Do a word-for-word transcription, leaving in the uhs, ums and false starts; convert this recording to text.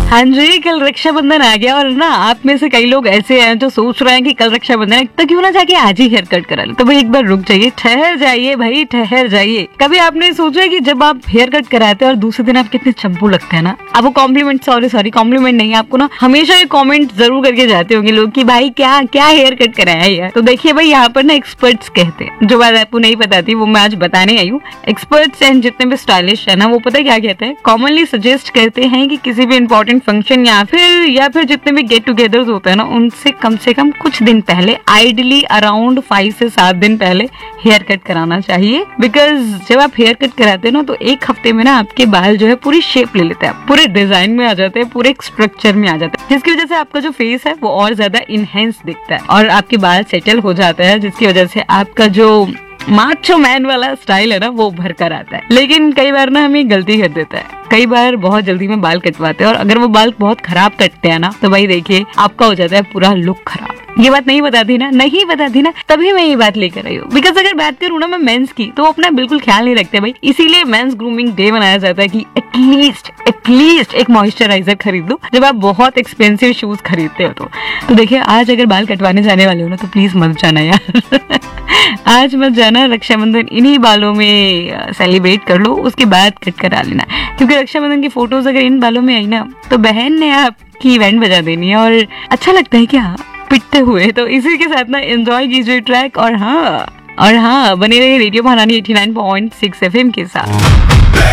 हाँ जी, कल रक्षाबंधन आ गया और ना आप में से कई लोग ऐसे हैं जो सोच रहे हैं कि कल रक्षाबंधन है तो क्यों ना जाके आज ही हेयर कट करा लो। तो भाई एक बार रुक जाइए, ठहर जाइए भाई, ठहर जाइए। कभी आपने सोचा कि जब आप हेयर कट कराते हैं और दूसरे दिन आप कितने चंपू लगते हैं ना, आपको कॉम्प्लीमेंट, सॉरी सॉरी कॉम्प्लीमेंट नहीं, आपको ना हमेशा ये कॉमेंट जरूर करके जाते होंगे लोग कि भाई क्या क्या हेयर कट कराया है यार। तो देखिए भाई, यहाँ पर ना एक्सपर्ट्स कहते हैं, जो बात आपको नहीं पता थी वो मैं आज बताने आई हूँ। एक्सपर्ट्स एंड जितने भी स्टाइलिश है ना, वो पता है क्या कहते हैं, कॉमनली सजेस्ट करते हैं कि किसी भी इंपॉर्टेंट फंक्शन या फिर या फिर जितने भी गेट टुगेदर्स होते हैं ना, उनसे कम से कम कुछ दिन पहले, आइडियली अराउंड फाइव से सात दिन पहले हेयर कट कराना चाहिए। बिकॉज जब आप हेयर कट कराते हैं ना, तो एक हफ्ते में ना आपके बाल जो है पूरी शेप ले लेते हैं, पूरे डिजाइन में आ जाते हैं, पूरे स्ट्रक्चर में आ जाते हैं, जिसकी वजह से आपका जो फेस है वो और ज्यादा इनहेंस दिखता है और आपके बाल सेटल हो जाता है, जिसकी वजह से आपका जो माचो मैन वाला स्टाइल है ना वो उभर कर आता है। लेकिन कई बार ना हमें गलती कर देता है, कई बार बहुत जल्दी में बाल कटवाते हैं और अगर वो बाल बहुत खराब कटते हैं ना, तो भाई देखिए आपका हो जाता है पूरा लुक खराब। ये बात नहीं बता दी ना, नहीं बता दी ना, तभी मैं ये बात लेकर आई हूँ। बिकॉज अगर बात करूँ ना मैं मेंस की, तो अपना बिल्कुल ख्याल नहीं रखते भाई, इसीलिए मेंस ग्रूमिंग डे मनाया जाता है कि एटलीस्ट एटलीस्ट एक मॉइस्चराइजर खरीद लो जब आप बहुत एक्सपेंसिव शूज खरीदते हो। तो, तो देखिए, आज अगर बाल कटवाने जाने वाले हो ना, तो प्लीज मत जाना यार आज मत जाना। रक्षाबंधन इन्हीं बालों में सेलिब्रेट कर लो, उसके बाद कट करा लेना, क्योंकि रक्षाबंधन की फोटोज अगर इन बालों में आई ना, तो बहन ने आपकी इवेंट बजा देनी है और अच्छा लगता है क्या पिटते हुए। तो इसी के साथ ना एंजॉय कीजिए ट्रैक, और हाँ और हाँ बने रहिए रेडियो महारानी eighty nine point six F M के साथ।